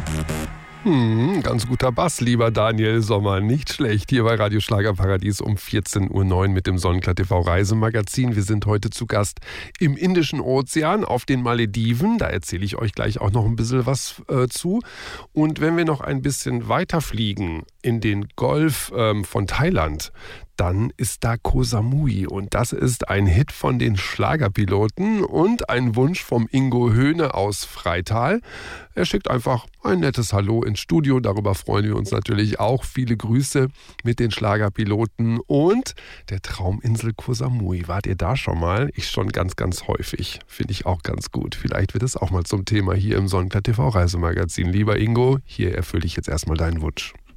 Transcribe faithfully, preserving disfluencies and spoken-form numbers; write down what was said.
Hm, ganz guter Bass, lieber Daniel Sommer. Nicht schlecht. Hier bei Radio Schlagerparadies um vierzehn Uhr neun mit dem Sonnenklar T V Reisemagazin. Wir sind heute zu Gast im Indischen Ozean auf den Malediven. Da erzähle ich euch gleich auch noch ein bisschen was äh, zu. Und wenn wir noch ein bisschen weiter fliegen in den Golf ähm, von Thailand, dann ist da Koh Samui und das ist ein Hit von den Schlagerpiloten und ein Wunsch vom Ingo Höhne aus Freital. Er schickt einfach ein nettes Hallo ins Studio, darüber freuen wir uns natürlich auch. Viele Grüße mit den Schlagerpiloten und der Trauminsel Koh Samui. Wart ihr da schon mal? Ich schon ganz, ganz häufig. Finde ich auch ganz gut. Vielleicht wird es auch mal zum Thema hier im Sonnenklar T V Reisemagazin. Lieber Ingo, hier erfülle ich jetzt erstmal deinen Wunsch.